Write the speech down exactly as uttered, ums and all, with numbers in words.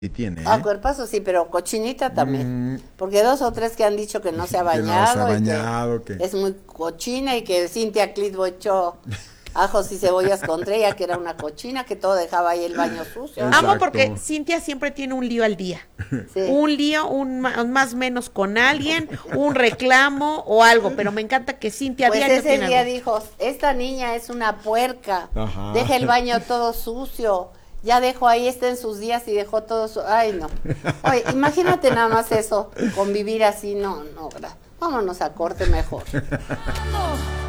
Sí tiene, Ah, ¿eh? cuerpazo sí, pero cochinita también. Mm, Porque dos o tres que han dicho que no se ha que no se ha bañado y bañado, que que... es muy cochina y que Cintia Clitbo echó ajos y cebollas contra ella, que era una cochina, que todo dejaba ahí el baño sucio. Amo porque Exacto. Cintia siempre tiene un lío al día. Sí. Un lío, un ma- más o menos con alguien, un reclamo o algo, pero me encanta que Cintia a Pues diario ese tiene día algo. dijo, esta niña es una puerca, Ajá. deja el baño todo sucio, ya dejó ahí, está en sus días y dejó todo su... Ay, no. Oye, imagínate nada más eso, convivir así, no, no, gra- vámonos a corte mejor.